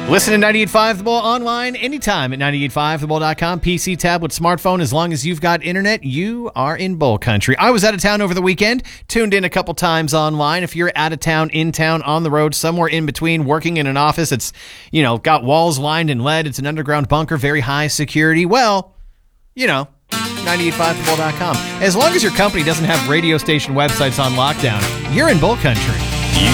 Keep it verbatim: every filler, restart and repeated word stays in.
Listen to ninety-eight point five The Bull online anytime at ninety-eight point five the bull dot com. P C, tablet, smartphone. As long as you've got internet, you are in Bull Country. I was out of town over the weekend, tuned in a couple times online. If you're out of town, in town, on the road, somewhere in between, working in an office, it's, you know, got walls lined in lead, it's an underground bunker, very high security. Well, you know, ninety-eight point five the bull dot com. As long as your company doesn't have radio station websites on lockdown, you're in Bull Country.